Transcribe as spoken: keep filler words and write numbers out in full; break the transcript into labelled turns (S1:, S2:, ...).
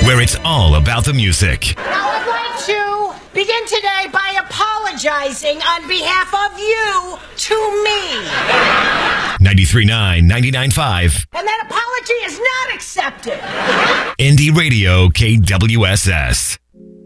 S1: where it's all about the music.
S2: Now I'd like to begin today by apologizing on behalf of you to me.
S1: ninety-three point nine, ninety-nine point five.
S2: And that apology is not accepted.
S1: Indie Radio K W S S.